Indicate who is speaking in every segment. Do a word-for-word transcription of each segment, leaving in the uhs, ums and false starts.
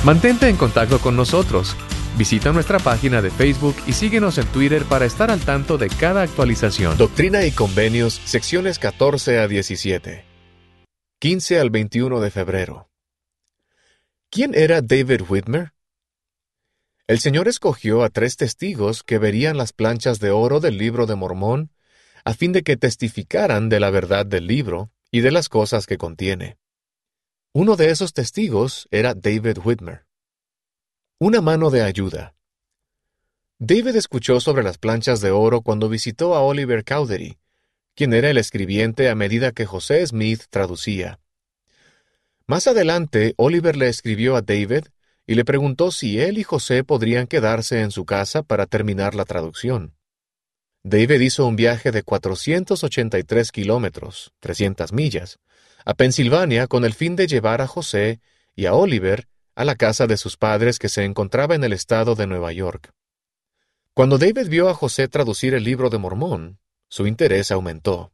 Speaker 1: Mantente en contacto con nosotros. Visita nuestra página de Facebook y síguenos en Twitter para estar al tanto de cada actualización.
Speaker 2: Doctrina y Convenios, secciones catorce a diecisiete. quince al veintiuno de febrero. ¿Quién era David Whitmer? El Señor escogió a tres testigos que verían las planchas de oro del Libro de Mormón a fin de que testificaran de la verdad del libro y de las cosas que contiene. Uno de esos testigos era David Whitmer. Una mano de ayuda. David escuchó sobre las planchas de oro cuando visitó a Oliver Cowdery, quien era el escribiente a medida que José Smith traducía. Más adelante, Oliver le escribió a David y le preguntó si él y José podrían quedarse en su casa para terminar la traducción. David hizo un viaje de cuatrocientos ochenta y tres kilómetros, trescientas millas, a Pensilvania con el fin de llevar a José y a Oliver a la casa de sus padres que se encontraba en el estado de Nueva York. Cuando David vio a José traducir el Libro de Mormón, su interés aumentó.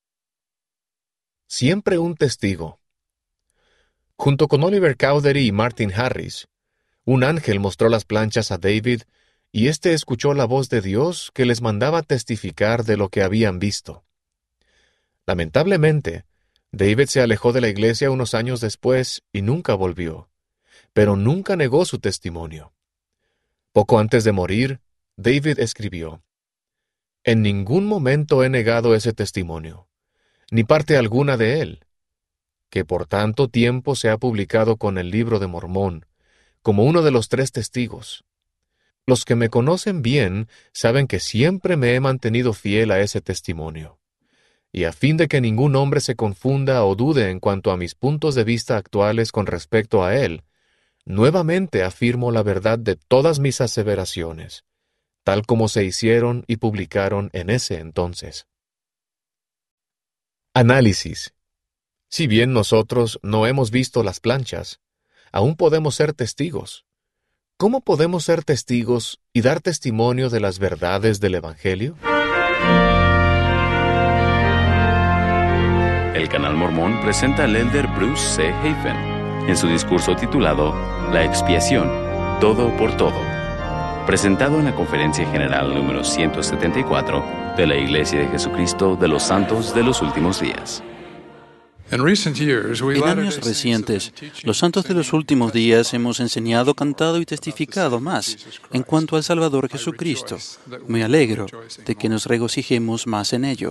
Speaker 2: Siempre un testigo. Junto con Oliver Cowdery y Martin Harris, un ángel mostró las planchas a David y éste escuchó la voz de Dios que les mandaba testificar de lo que habían visto. Lamentablemente, David se alejó de la iglesia unos años después y nunca volvió, pero nunca negó su testimonio. Poco antes de morir, David escribió: «En ningún momento he negado ese testimonio, ni parte alguna de él, que por tanto tiempo se ha publicado con el Libro de Mormón, como uno de los tres testigos. Los que me conocen bien saben que siempre me he mantenido fiel a ese testimonio. Y a fin de que ningún hombre se confunda o dude en cuanto a mis puntos de vista actuales con respecto a él, nuevamente afirmo la verdad de todas mis aseveraciones, tal como se hicieron y publicaron en ese entonces». Análisis. Si bien nosotros no hemos visto las planchas, aún podemos ser testigos. ¿Cómo podemos ser testigos y dar testimonio de las verdades del Evangelio?
Speaker 3: El Canal Mormón presenta al elder Bruce C. Hafen en su discurso titulado La expiación, todo por todo, presentado en la Conferencia General número ciento setenta y cuatro de la Iglesia de Jesucristo de los Santos de los Últimos Días.
Speaker 4: En años recientes, los santos de los últimos días hemos enseñado, cantado y testificado más en cuanto al Salvador Jesucristo. Me alegro de que nos regocijemos más en ello.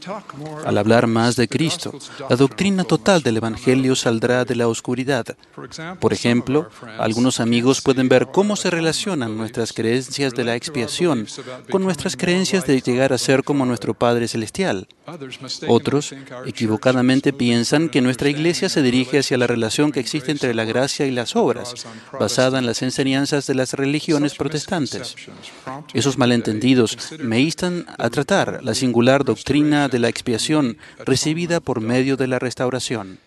Speaker 4: Al hablar más de Cristo, la doctrina total del Evangelio saldrá de la oscuridad. Por ejemplo, algunos amigos pueden ver cómo se relacionan nuestras creencias de la expiación con nuestras creencias de llegar a ser como nuestro Padre Celestial. Otros, equivocadamente, piensan que nuestra iglesia se dirige hacia la relación que existe entre la gracia y las obras, basada en las enseñanzas de las religiones protestantes. Esos malentendidos me instan a tratar la singular doctrina de la expiación recibida por medio de la restauración.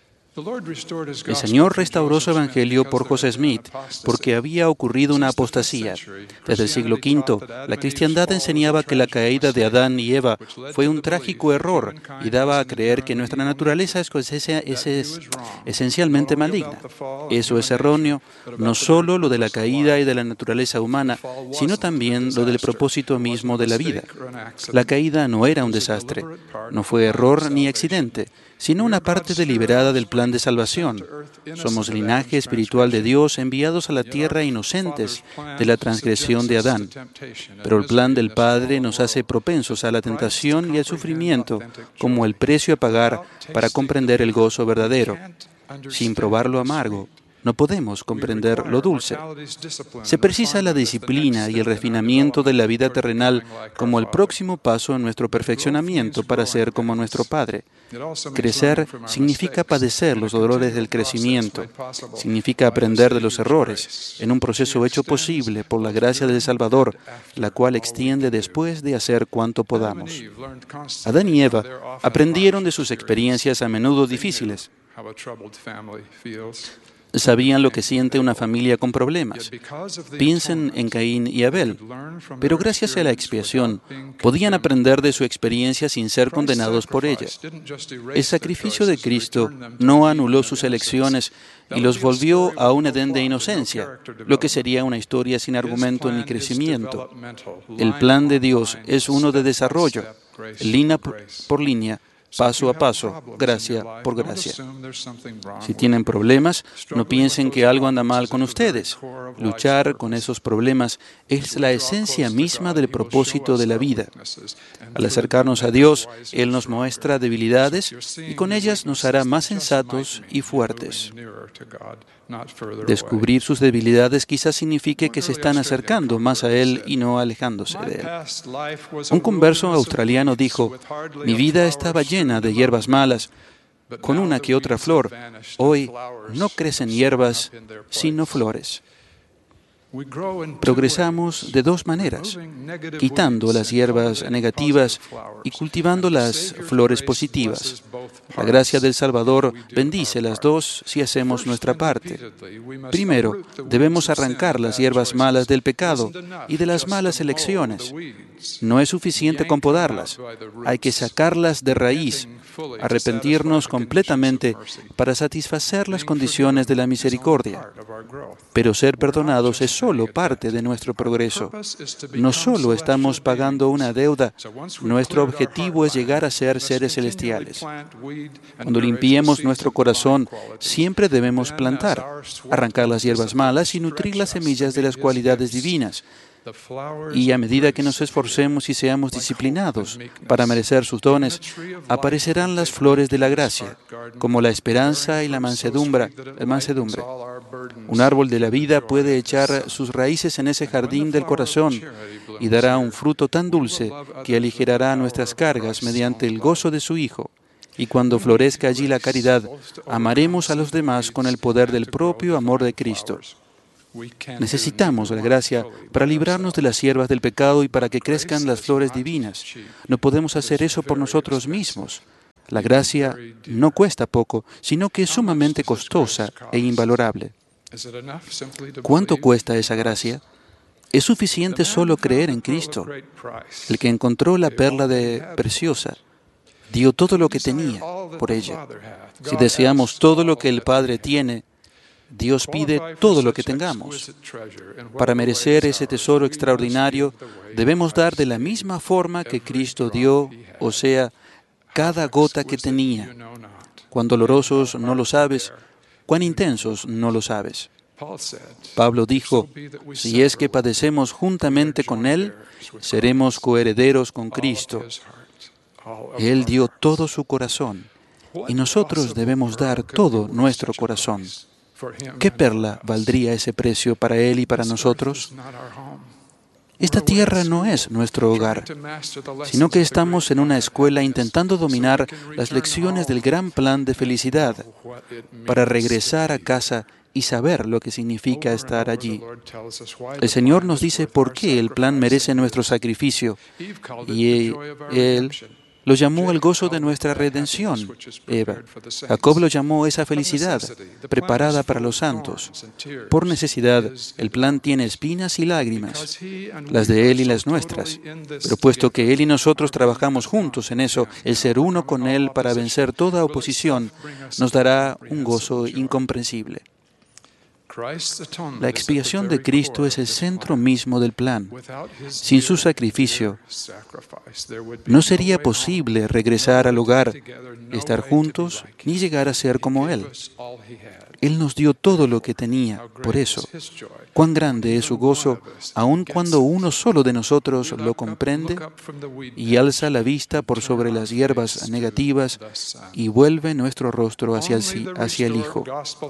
Speaker 4: El Señor restauró su Evangelio por José Smith porque había ocurrido una apostasía. Desde el siglo quinto, la cristiandad enseñaba que la caída de Adán y Eva fue un trágico error y daba a creer que nuestra naturaleza es, es, es, es esencialmente maligna. Eso es erróneo, no solo lo de la caída y de la naturaleza humana, sino también lo del propósito mismo de la vida. La caída no era un desastre, no fue error ni accidente, sino una parte deliberada del plan de salvación. Somos linaje espiritual de Dios enviados a la tierra inocentes de la transgresión de Adán. Pero el plan del Padre nos hace propensos a la tentación y al sufrimiento como el precio a pagar para comprender el gozo verdadero. Sin probar lo amargo, no podemos comprender lo dulce. Se precisa la disciplina y el refinamiento de la vida terrenal como el próximo paso en nuestro perfeccionamiento para ser como nuestro Padre. Crecer significa padecer los dolores del crecimiento. Significa aprender de los errores, en un proceso hecho posible por la gracia del Salvador, la cual extiende después de hacer cuanto podamos. Adán y Eva aprendieron de sus experiencias a menudo difíciles. Sabían lo que siente una familia con problemas. Piensen en Caín y Abel. Pero gracias a la expiación, podían aprender de su experiencia sin ser condenados por ella. El sacrificio de Cristo no anuló sus elecciones y los volvió a un Edén de inocencia, lo que sería una historia sin argumento ni crecimiento. El plan de Dios es uno de desarrollo, línea por línea, paso a paso, gracia por gracia. Si tienen problemas, no piensen que algo anda mal con ustedes. Luchar con esos problemas es la esencia misma del propósito de la vida. Al acercarnos a Dios, Él nos muestra debilidades y con ellas nos hará más sensatos y fuertes. Descubrir sus debilidades quizás signifique que se están acercando más a Él y no alejándose de Él. Un converso australiano dijo: "Mi vida estaba llena de hierbas malas, con una que otra flor. Hoy no crecen hierbas, sino flores". Progresamos de dos maneras, quitando las hierbas negativas y cultivando las flores positivas. La gracia del Salvador bendice las dos si hacemos nuestra parte. Primero, debemos arrancar las hierbas malas del pecado y de las malas elecciones. No es suficiente con podarlas, hay que sacarlas de raíz, arrepentirnos completamente para satisfacer las condiciones de la misericordia. Pero ser perdonados es solo parte de nuestro progreso. No solo estamos pagando una deuda, nuestro objetivo es llegar a ser seres celestiales. Cuando limpiemos nuestro corazón, siempre debemos plantar, arrancar las hierbas malas y nutrir las semillas de las cualidades divinas. Y a medida que nos esforcemos y seamos disciplinados para merecer sus dones, aparecerán las flores de la gracia, como la esperanza y la mansedumbre. La mansedumbre. Un árbol de la vida puede echar sus raíces en ese jardín del corazón y dará un fruto tan dulce que aligerará nuestras cargas mediante el gozo de su Hijo. Y cuando florezca allí la caridad, amaremos a los demás con el poder del propio amor de Cristo. Necesitamos la gracia para librarnos de las hierbas del pecado y para que crezcan las flores divinas. No podemos hacer eso por nosotros mismos. La gracia no cuesta poco, sino que es sumamente costosa e invalorable. ¿Cuánto cuesta esa gracia? Es suficiente solo creer en Cristo. El que encontró la perla de preciosa dio todo lo que tenía por ella. Si deseamos todo lo que el Padre tiene, Dios pide todo lo que tengamos. Para merecer ese tesoro extraordinario, debemos dar de la misma forma que Cristo dio, o sea, cada gota que tenía. Cuán dolorosos no lo sabes, cuán intensos no lo sabes. Pablo dijo: si es que padecemos juntamente con Él, seremos coherederos con Cristo. Él dio todo su corazón, y nosotros debemos dar todo nuestro corazón. ¿Qué perla valdría ese precio para Él y para nosotros? Esta tierra no es nuestro hogar, sino que estamos en una escuela intentando dominar las lecciones del gran plan de felicidad para regresar a casa y saber lo que significa estar allí. El Señor nos dice por qué el plan merece nuestro sacrificio, y Él lo llamó el gozo de nuestra redención, Eva. Jacob lo llamó esa felicidad, preparada para los santos. Por necesidad, el plan tiene espinas y lágrimas, las de Él y las nuestras. Pero puesto que Él y nosotros trabajamos juntos en eso, el ser uno con Él para vencer toda oposición, nos dará un gozo incomprensible. La expiación de Cristo es el centro mismo del plan. Sin su sacrificio, no sería posible regresar al hogar, estar juntos, ni llegar a ser como Él. Él nos dio todo lo que tenía, por eso. Cuán grande es su gozo, aun cuando uno solo de nosotros lo comprende y alza la vista por sobre las hierbas negativas y vuelve nuestro rostro hacia el, hacia el Hijo.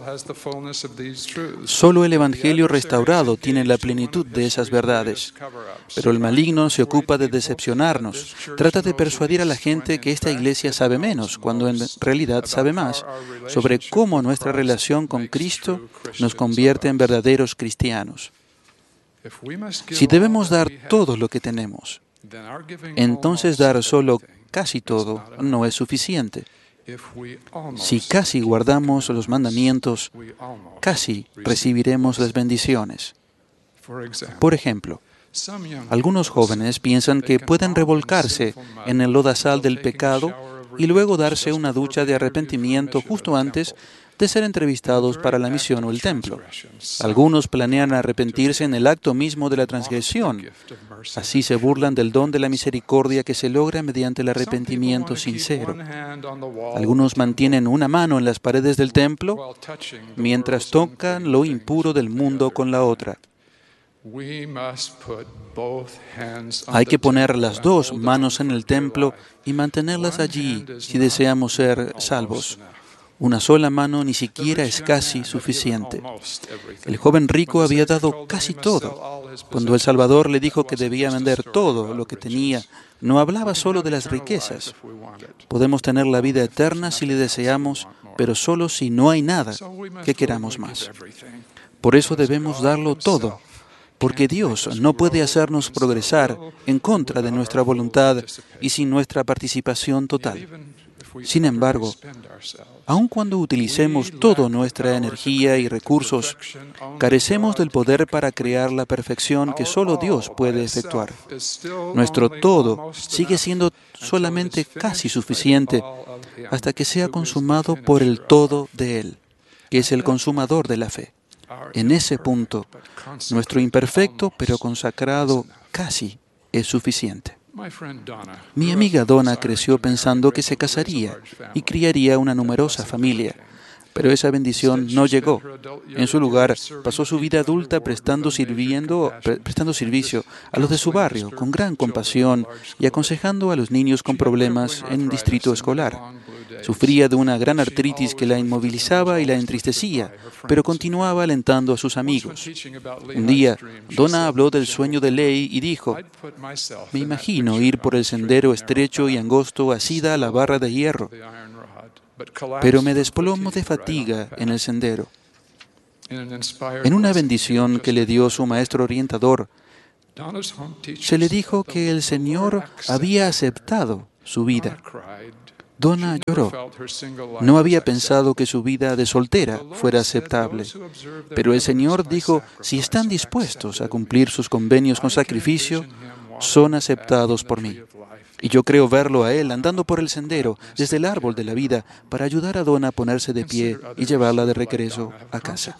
Speaker 4: Solo el Evangelio restaurado tiene la plenitud de esas verdades. Pero el maligno se ocupa de decepcionarnos. Trata de persuadir a la gente que esta iglesia sabe menos, cuando en realidad sabe más, sobre cómo nuestra relación con Cristo nos convierte en verdaderos cristianos. Si debemos dar todo lo que tenemos, entonces dar solo casi todo no es suficiente. Si casi guardamos los mandamientos, casi recibiremos las bendiciones. Por ejemplo, algunos jóvenes piensan que pueden revolcarse en el lodazal del pecado y luego darse una ducha de arrepentimiento justo antes de ser entrevistados para la misión o el templo. Algunos planean arrepentirse en el acto mismo de la transgresión. Así se burlan del don de la misericordia que se logra mediante el arrepentimiento sincero. Algunos mantienen una mano en las paredes del templo mientras tocan lo impuro del mundo con la otra. Hay que poner las dos manos en el templo y mantenerlas allí si deseamos ser salvos. Una sola mano ni siquiera es casi suficiente. El joven rico había dado casi todo. Cuando el Salvador le dijo que debía vender todo lo que tenía, no hablaba solo de las riquezas. Podemos tener la vida eterna si le deseamos, pero solo si no hay nada que queramos más. Por eso debemos darlo todo, porque Dios no puede hacernos progresar en contra de nuestra voluntad y sin nuestra participación total. Sin embargo, aun cuando utilicemos toda nuestra energía y recursos, carecemos del poder para crear la perfección que solo Dios puede efectuar. Nuestro todo sigue siendo solamente casi suficiente hasta que sea consumado por el todo de Él, que es el consumador de la fe. En ese punto, nuestro imperfecto pero consagrado casi es suficiente. Mi amiga Donna creció pensando que se casaría y criaría una numerosa familia, pero esa bendición no llegó. En su lugar, pasó su vida adulta prestando, sirviendo, pre- prestando servicio a los de su barrio con gran compasión y aconsejando a los niños con problemas en un distrito escolar. Sufría de una gran artritis que la inmovilizaba y la entristecía, pero continuaba alentando a sus amigos. Un día, Donna habló del sueño de Ley y dijo: «Me imagino ir por el sendero estrecho y angosto asida a la barra de hierro, pero me desplomo de fatiga en el sendero». En una bendición que le dio su maestro orientador, se le dijo que el Señor había aceptado su vida. Donna lloró. No había pensado que su vida de soltera fuera aceptable. Pero el Señor dijo, si están dispuestos a cumplir sus convenios con sacrificio, son aceptados por mí. Y yo creo verlo a Él andando por el sendero, desde el árbol de la vida, para ayudar a Donna a ponerse de pie y llevarla de regreso a casa.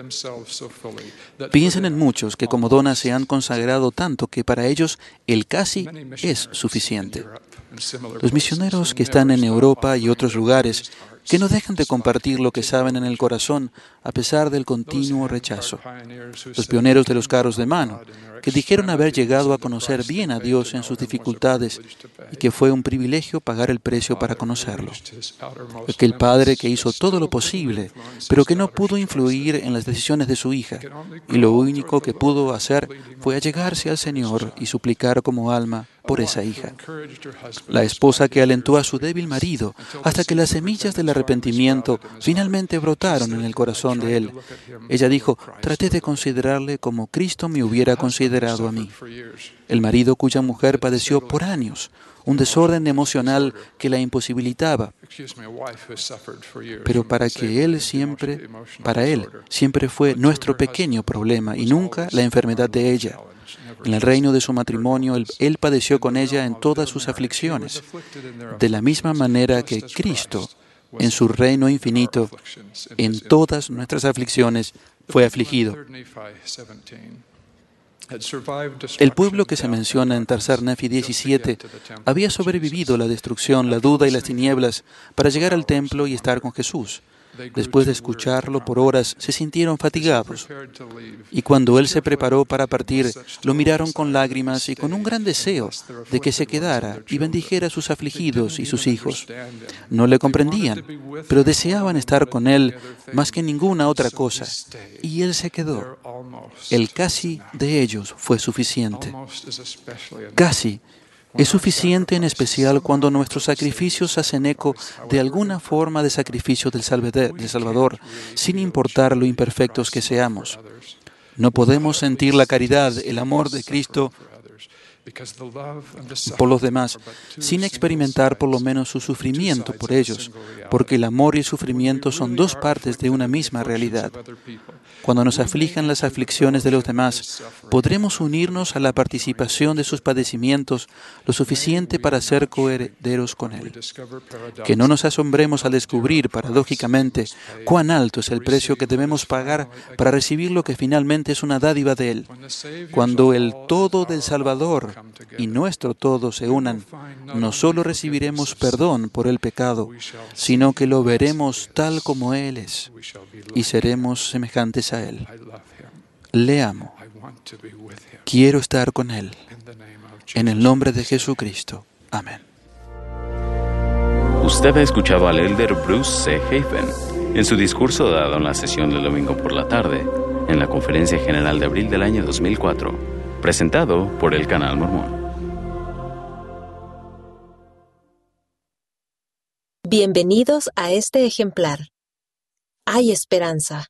Speaker 4: Piensen en muchos que como Donna se han consagrado tanto que para ellos el casi es suficiente. Los misioneros que están en Europa y otros lugares que no dejan de compartir lo que saben en el corazón a pesar del continuo rechazo. Los pioneros de los carros de mano, que dijeron haber llegado a conocer bien a Dios en sus dificultades y que fue un privilegio pagar el precio para conocerlo. Aquel padre que hizo todo lo posible, pero que no pudo influir en las decisiones de su hija, y lo único que pudo hacer fue allegarse al Señor y suplicar como alma por esa hija. La esposa que alentó a su débil marido hasta que las semillas del arrepentimiento finalmente brotaron en el corazón de él. Ella dijo, traté de considerarle como Cristo me hubiera considerado a mí. El marido cuya mujer padeció por años un desorden emocional que la imposibilitaba, pero para que él siempre, para él siempre fue nuestro pequeño problema y nunca la enfermedad de ella. En el reino de su matrimonio, él, él padeció con ella en todas sus aflicciones, de la misma manera que Cristo, en su reino infinito, en todas nuestras aflicciones, fue afligido. El pueblo que se menciona en Tercer Nefi diecisiete había sobrevivido la destrucción, la duda y las tinieblas para llegar al templo y estar con Jesús. Después de escucharlo por horas, se sintieron fatigados. Y cuando él se preparó para partir, lo miraron con lágrimas y con un gran deseo de que se quedara y bendijera a sus afligidos y sus hijos. No le comprendían, pero deseaban estar con él más que ninguna otra cosa. Y él se quedó. El casi de ellos fue suficiente. Casi es suficiente en especial cuando nuestros sacrificios hacen eco de alguna forma de sacrificio del Salvador, sin importar lo imperfectos que seamos. No podemos sentir la caridad, el amor de Cristo por los demás, sin experimentar por lo menos su sufrimiento por ellos, porque el amor y el sufrimiento son dos partes de una misma realidad. Cuando nos aflijan las aflicciones de los demás, podremos unirnos a la participación de sus padecimientos lo suficiente para ser coherederos con Él. Que no nos asombremos al descubrir, paradójicamente, cuán alto es el precio que debemos pagar para recibir lo que finalmente es una dádiva de Él. Cuando el todo del Salvador y nuestro todo se unan, no solo recibiremos perdón por el pecado, sino que lo veremos tal como Él es y seremos semejantes a Él. Le amo. Quiero estar con Él. En el nombre de Jesucristo. Amén.
Speaker 3: Usted ha escuchado al elder Bruce C. Hafen en su discurso dado en la sesión del domingo por la tarde, en la Conferencia General de abril del año dos mil cuatro, presentado por el Canal Mormón.
Speaker 5: Bienvenidos a este ejemplar. Hay esperanza.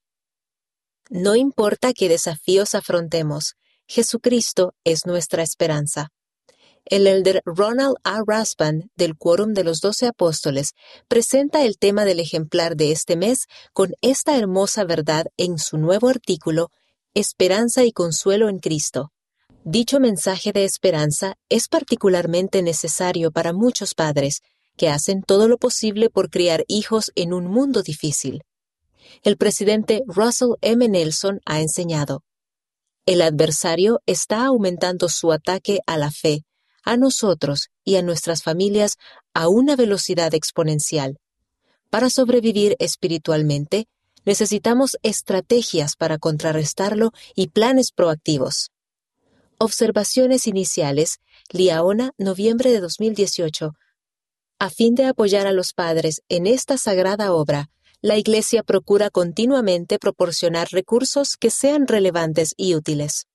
Speaker 5: No importa qué desafíos afrontemos, Jesucristo es nuestra esperanza. El elder Ronald A. Rasband, del Quórum de los Doce Apóstoles, presenta el tema del ejemplar de este mes con esta hermosa verdad en su nuevo artículo, Esperanza y Consuelo en Cristo. Dicho mensaje de esperanza es particularmente necesario para muchos padres que hacen todo lo posible por criar hijos en un mundo difícil. El presidente Russell M. Nelson ha enseñado: el adversario está aumentando su ataque a la fe, a nosotros y a nuestras familias a una velocidad exponencial. Para sobrevivir espiritualmente, necesitamos estrategias para contrarrestarlo y planes proactivos. Observaciones iniciales, Liaona, noviembre de dos mil dieciocho. A fin de apoyar a los padres en esta sagrada obra, la Iglesia procura continuamente proporcionar recursos que sean relevantes y útiles.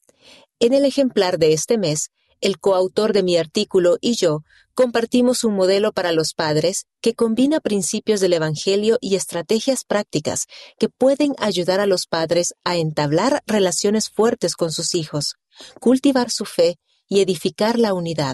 Speaker 5: En el ejemplar de este mes, el coautor de mi artículo y yo compartimos un modelo para los padres que combina principios del Evangelio y estrategias prácticas que pueden ayudar a los padres a entablar relaciones fuertes con sus hijos, cultivar su fe y edificar la unidad.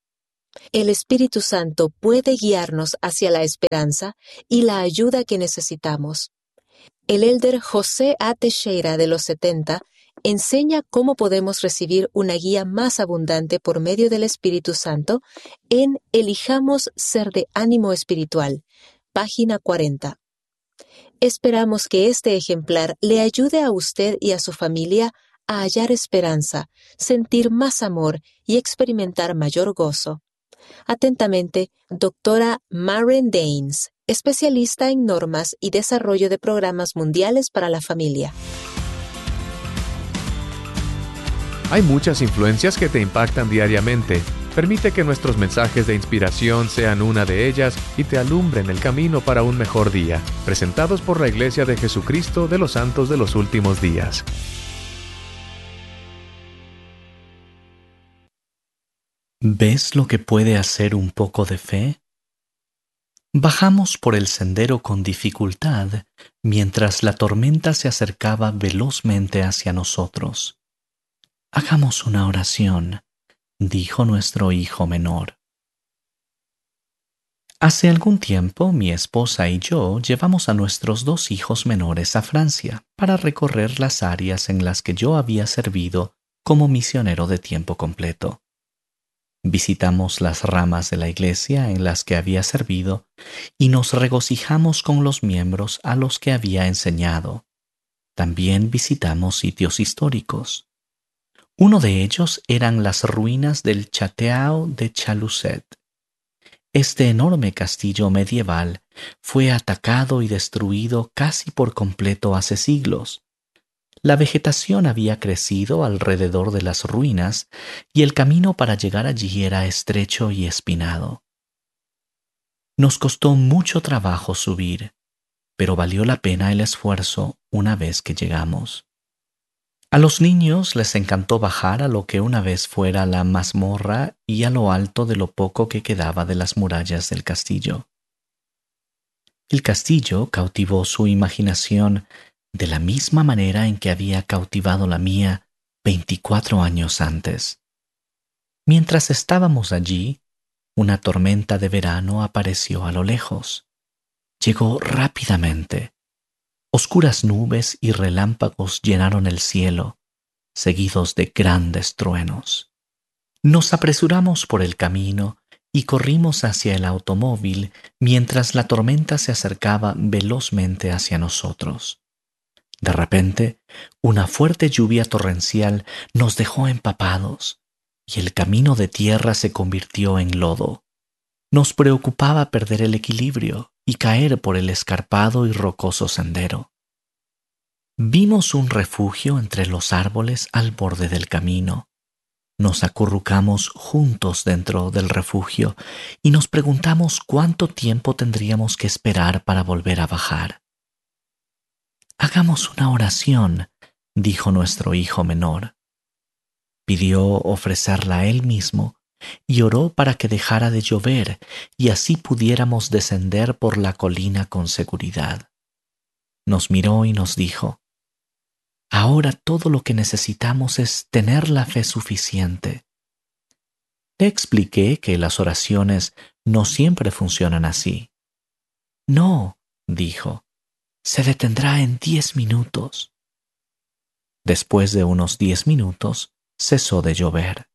Speaker 5: El Espíritu Santo puede guiarnos hacia la esperanza y la ayuda que necesitamos. El elder José A. Teixeira de los setenta enseña cómo podemos recibir una guía más abundante por medio del Espíritu Santo en Elijamos ser de ánimo espiritual, página cuarenta. Esperamos que este ejemplar le ayude a usted y a su familia a hallar esperanza, sentir más amor y experimentar mayor gozo. Atentamente, doctora Maren Daines, especialista en normas y desarrollo de programas mundiales para la familia.
Speaker 1: Hay muchas influencias que te impactan diariamente. Permite que nuestros mensajes de inspiración sean una de ellas y te alumbren el camino para un mejor día. Presentados por la Iglesia de Jesucristo de los Santos de los Últimos Días.
Speaker 6: ¿Ves lo que puede hacer un poco de fe? Bajamos por el sendero con dificultad mientras la tormenta se acercaba velozmente hacia nosotros. Hagamos una oración, dijo nuestro hijo menor. Hace algún tiempo mi esposa y yo llevamos a nuestros dos hijos menores a Francia para recorrer las áreas en las que yo había servido como misionero de tiempo completo. Visitamos las ramas de la iglesia en las que había servido y nos regocijamos con los miembros a los que había enseñado. También visitamos sitios históricos. Uno de ellos eran las ruinas del Château de Chalusset. Este enorme castillo medieval fue atacado y destruido casi por completo hace siglos. La vegetación había crecido alrededor de las ruinas y el camino para llegar allí era estrecho y espinado. Nos costó mucho trabajo subir, pero valió la pena el esfuerzo una vez que llegamos. A los niños les encantó bajar a lo que una vez fuera la mazmorra y a lo alto de lo poco que quedaba de las murallas del castillo. El castillo cautivó su imaginación de la misma manera en que había cautivado la mía veinticuatro años antes. Mientras estábamos allí, una tormenta de verano apareció a lo lejos. Llegó rápidamente. Oscuras nubes y relámpagos llenaron el cielo, seguidos de grandes truenos. Nos apresuramos por el camino y corrimos hacia el automóvil mientras la tormenta se acercaba velozmente hacia nosotros. De repente, una fuerte lluvia torrencial nos dejó empapados y el camino de tierra se convirtió en lodo. Nos preocupaba perder el equilibrio y caer por el escarpado y rocoso sendero. Vimos un refugio entre los árboles al borde del camino. Nos acurrucamos juntos dentro del refugio y nos preguntamos cuánto tiempo tendríamos que esperar para volver a bajar. «Hagamos una oración», dijo nuestro hijo menor. Pidió ofrecerla él mismo y oró para que dejara de llover y así pudiéramos descender por la colina con seguridad. Nos miró y nos dijo: «Ahora todo lo que necesitamos es tener la fe suficiente». Le expliqué que las oraciones no siempre funcionan así. «No», dijo, «se detendrá en diez minutos». Después de unos diez minutos, cesó de llover.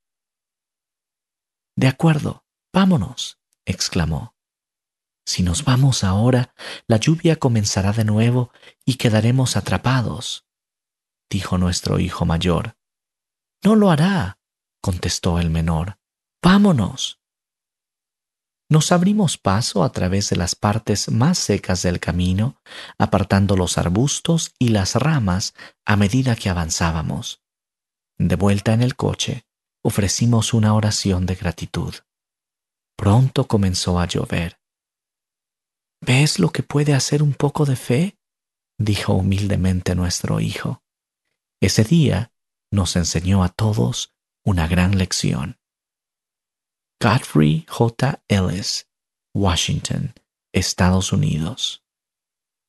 Speaker 6: «De acuerdo, vámonos», exclamó. «Si nos vamos ahora, la lluvia comenzará de nuevo y quedaremos atrapados», dijo nuestro hijo mayor. «No lo hará», contestó el menor. «Vámonos». Nos abrimos paso a través de las partes más secas del camino, apartando los arbustos y las ramas a medida que avanzábamos. De vuelta en el coche, ofrecimos una oración de gratitud. Pronto comenzó a llover. «¿Ves lo que puede hacer un poco de fe?», dijo humildemente nuestro hijo. Ese día nos enseñó a todos una gran lección. Godfrey J. Ellis, Washington, Estados Unidos.